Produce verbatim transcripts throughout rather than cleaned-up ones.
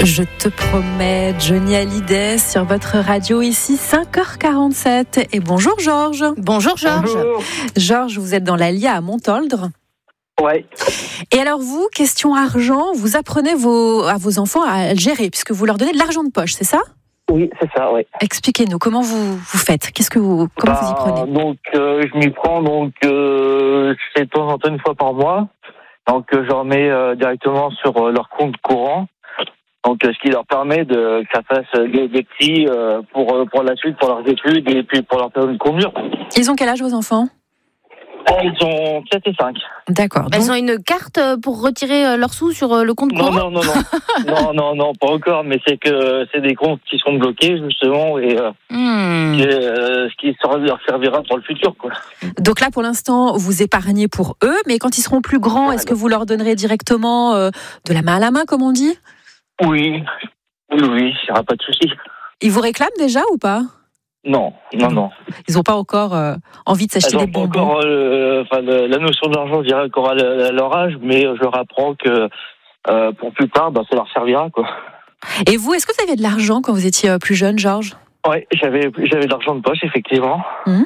Je te promets, Johnny Hallyday sur votre radio ici, cinq heures quarante-sept. Et bonjour Georges. Bonjour Georges. Bonjour. Georges, vous êtes dans l'Allier à Montoldre. Ouais. Et alors vous, question argent, vous apprenez vos, à vos enfants à le gérer, puisque vous leur donnez de l'argent de poche, c'est ça ? Oui, c'est ça, oui. Expliquez-nous, comment vous, vous faites ? Qu'est-ce que vous, comment bah, vous y prenez ? Donc, euh, je m'y prends, donc, euh, je fais de temps en temps une fois par mois. Donc, euh, je leur mets euh, directement sur euh, leur compte courant. Donc, euh, ce qui leur permet de que ça fasse des, des petits euh, pour, euh, pour la suite, pour leurs études et puis pour leur période de conduire. Ils ont quel âge vos enfants ? Ils ont sept et cinq. D'accord. Donc... Elles ont une carte pour retirer leurs sous sur le compte courant ? Non, non, non, non. non, non, non, pas encore, mais c'est que c'est des comptes qui sont bloqués, justement, et euh, hmm. et, euh, ce qui leur servira pour le futur, quoi. Donc là, pour l'instant, vous épargnez pour eux, mais quand ils seront plus grands, est-ce que vous leur donnerez directement euh, de la main à la main, comme on dit ? Oui, oui, oui, il n'y aura pas de souci. Ils vous réclament déjà ou pas ? Non, non, non. Ils n'ont pas encore euh, envie de s'acheter des bonbons. Encore, euh, enfin, le, la notion d'argent, je dirais encore à, à leur âge, mais je leur apprends que euh, pour plus tard, bah, ça leur servira, quoi. Et vous, est-ce que vous aviez de l'argent quand vous étiez plus jeune, Georges ? Oui, j'avais, j'avais de l'argent de poche, effectivement. Mmh.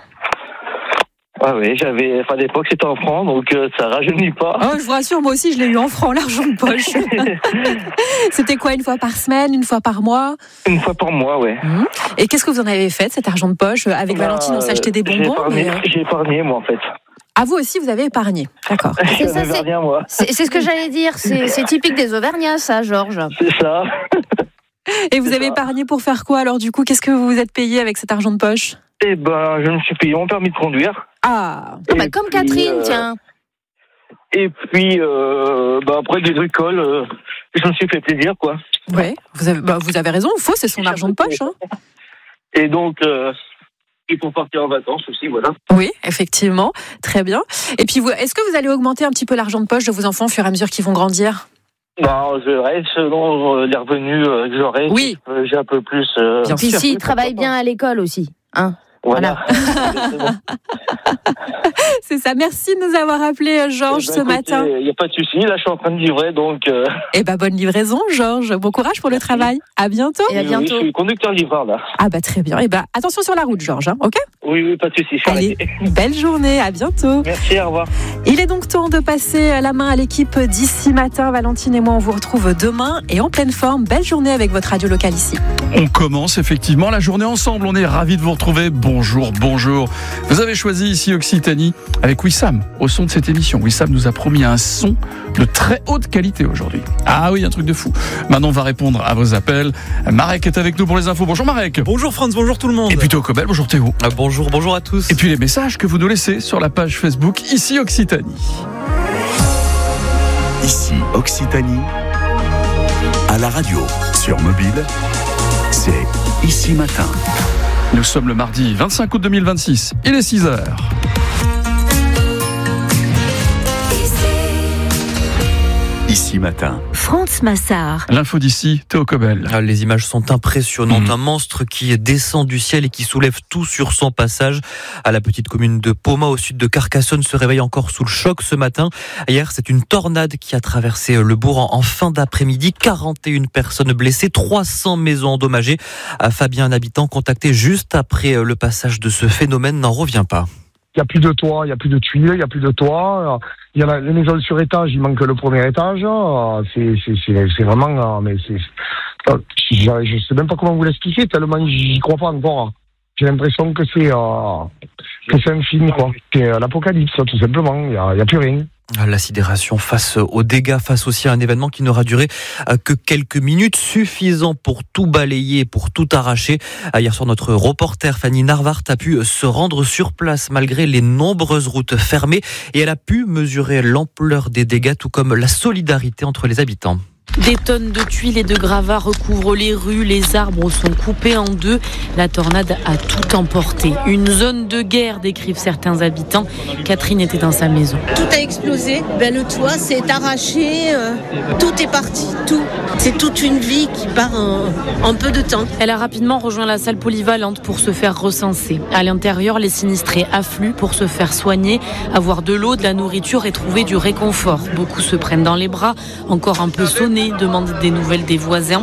Ah oui, j'avais, enfin, à l'époque, c'était en francs, donc euh, ça rajeunit pas. Oh, je vous rassure, moi aussi, je l'ai eu en francs, l'argent de poche. C'était quoi, une fois par semaine, une fois par mois ? Une fois par mois, ouais. Mmh. Et qu'est-ce que vous en avez fait de cet argent de poche ? Avec bah, Valentine, on s'achetait des bonbons. J'ai épargné, mais... j'ai épargné, moi, en fait. Ah, vous aussi, vous avez épargné. D'accord. C'est, ça, c'est, rien, moi. C'est, c'est ce que j'allais dire. C'est, c'est typique des Auvergnats, ça, Georges. C'est ça. Et vous c'est avez ça. épargné pour faire quoi, alors, du coup ? Qu'est-ce que vous vous êtes payé avec cet argent de poche ? Eh ben, je me suis payé mon permis de conduire. Ah, ah bah, Comme puis, Catherine, euh, tiens. Et puis, euh, bah, après des bricoles, euh, je me suis fait plaisir, quoi. ouais. Vous avez, bah, vous avez raison. Faux, c'est son argent de poche. Hein. Et donc, euh, il faut partir en vacances aussi, voilà. Oui, effectivement. Très bien. Et puis, vous, est-ce que vous allez augmenter un petit peu l'argent de poche de vos enfants au fur et à mesure qu'ils vont grandir ? Ben, je reste selon euh, les revenus euh, que j'aurai. Oui. Euh, j'ai un peu plus. Euh, Bien Puis sûr. s'ils travaillent bien à l'école aussi. Hein. Voilà. C'est ça. Merci de nous avoir appelé, Georges, Eh ben, ce écoutez, matin. Il n'y a pas de souci. Là, je suis en train de livrer, donc. Euh... Eh ben, bonne livraison, Georges. Bon courage pour le travail. À bientôt. Et à bientôt. Oui, je suis conducteur livreur, là. Ah bah très bien. Eh ben, attention sur la route, Georges. Hein, ok ? Oui, oui, pas de souci. Je suis Allez, arrêté. belle journée. À bientôt. Merci, au revoir. Il est donc temps de passer la main à l'équipe d'ici matin. Valentine et moi, on vous retrouve demain et en pleine forme. Belle journée avec votre radio locale ici. On commence effectivement la journée ensemble. On est ravis de vous retrouver. Bonjour, bonjour. Vous avez choisi ici Occitanie avec Wissam au son de cette émission. Wissam nous a promis un son de très haute qualité aujourd'hui. Ah oui, un truc de fou. Maintenant, on va répondre à vos appels. Marek est avec nous pour les infos. Bonjour Marek. Bonjour Franz, bonjour tout le monde. Et puis Théo Cobel, bonjour Théo. Ah, bonjour, bonjour à tous. Et puis les messages que vous nous laissez sur la page Facebook ici Occitanie. Ici Occitanie, à la radio, sur mobile, c'est Ici Matin. Nous sommes le mardi vingt-cinq août deux mille vingt-six. Il est six heures. Ici Matin. France Massard. L'info d'ici, Théo Cobel. Ah, les images sont impressionnantes. Mmh. Un monstre qui descend du ciel et qui soulève tout sur son passage. À la petite commune de Poma, au sud de Carcassonne, se réveille encore sous le choc ce matin. Hier, c'est une tornade qui a traversé le bourg en fin d'après-midi. quarante et une personnes blessées, trois cents maisons endommagées. Fabien, un habitant contacté juste après le passage de ce phénomène, n'en revient pas. Il n'y a plus de toit, il n'y a plus de tuiles, il n'y a plus de toit. Il y a les maisons sur étage, il manque le premier étage. C'est, c'est, c'est, c'est vraiment... Mais c'est, je ne sais même pas comment vous l'expliquer, tellement j'y crois pas encore. J'ai l'impression que c'est, euh, que c'est un film, quoi. C'est l'apocalypse, tout simplement. Il n'y a, il y a plus rien. La sidération face aux dégâts, face aussi à un événement qui n'aura duré que quelques minutes, suffisant pour tout balayer, pour tout arracher. Hier soir, notre reporter Fanny Narvart a pu se rendre sur place malgré les nombreuses routes fermées et elle a pu mesurer l'ampleur des dégâts, tout comme la solidarité entre les habitants. Des tonnes de tuiles et de gravats recouvrent les rues, les arbres sont coupés en deux. La tornade a tout emporté. Une zone de guerre, décrivent certains habitants. Catherine était dans sa maison. Tout a explosé, ben, le toit s'est arraché, euh, tout est parti, tout. C'est toute une vie qui part en, en peu de temps. Elle a rapidement rejoint la salle polyvalente pour se faire recenser. À l'intérieur, les sinistrés affluent pour se faire soigner, avoir de l'eau, de la nourriture et trouver du réconfort. Beaucoup se prennent dans les bras, encore un peu sonnés, demandent des nouvelles des voisins.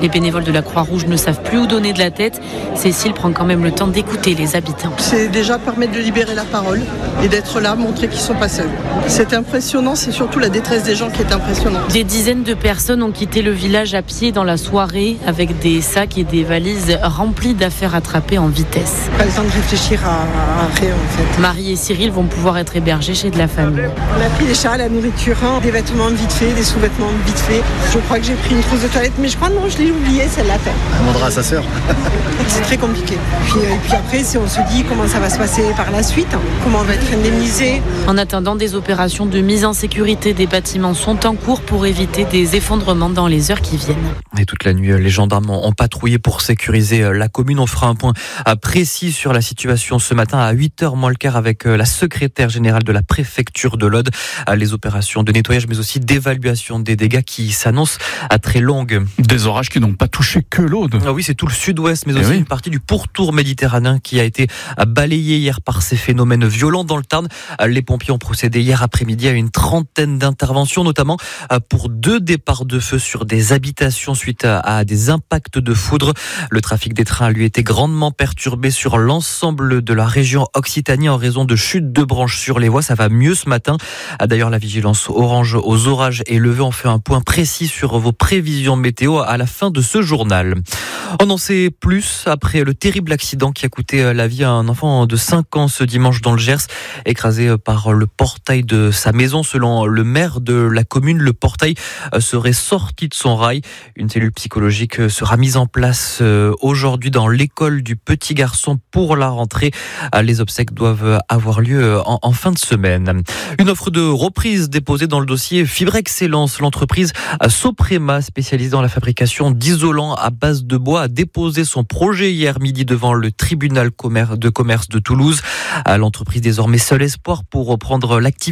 Les bénévoles de la Croix-Rouge ne savent plus où donner de la tête. Cécile prend quand même le temps d'écouter les habitants. C'est déjà permettre de libérer la parole et d'être là, montrer qu'ils ne sont pas seuls. C'est impressionnant, c'est surtout la détresse des gens qui est impressionnante. Des dizaines de personnes ont quitté le village à pied dans la soirée avec des sacs et des valises remplies d'affaires attrapées en vitesse. Pas le temps de réfléchir à, à rien en fait. Marie et Cyril vont pouvoir être hébergés chez de la famille. On a pris des chats, la nourriture, des vêtements vite fait, des sous-vêtements vite fait. Je crois que j'ai pris une trousse de toilette, mais je crois non, je l'ai oubliée celle-là. Elle demandera à sa sœur. C'est très compliqué. Puis, et puis après, si on se dit comment ça va se passer par la suite, comment on va être indemnisé. En attendant, des opérations de mise en sécurité des bâtiments sont en cours pour éviter des effondrements dans les heures qui viennent. Et toute la nuit, les gendarmes ont patrouillé pour sécuriser la commune. On fera un point précis sur la situation ce matin à huit heures moins le quart avec la secrétaire générale de la préfecture de l'Aude. Les opérations de nettoyage mais aussi d'évaluation des dégâts qui s'annoncent à très longues. Des orages qui n'ont pas touché que l'Aude. Ah oui, c'est tout le sud-ouest mais aussi oui. une partie du pourtour méditerranéen qui a été balayé hier par ces phénomènes violents dans le Tarn. Les pompiers ont procédé hier après-midi à une trentaine d'interventions, notamment pour deux départs de feu sur des habitations suite à des impacts de foudre. Le trafic des trains a lui été grandement perturbé sur l'ensemble de la région Occitanie en raison de chutes de branches sur les voies. Ça va mieux ce matin. D'ailleurs, la vigilance orange aux orages est levée. On fait un point précis sur vos prévisions météo à la fin de ce journal. On en sait plus après le terrible accident qui a coûté la vie à un enfant de cinq ans ce dimanche dans le Gers, écrasé par le portail de sa maison. Selon le maire de la commune, le portail serait sorti de son rail. Une cellule psychologique sera mise en place aujourd'hui dans l'école du petit garçon pour la rentrée. Les obsèques doivent avoir lieu en, en fin de semaine. Une offre de reprise déposée dans le dossier Fibre Excellence. L'entreprise Soprema, spécialisée dans la fabrication d'isolants à base de bois, a déposé son projet hier midi devant le tribunal de commerce de Toulouse. L'entreprise désormais seul espoir pour reprendre l'activité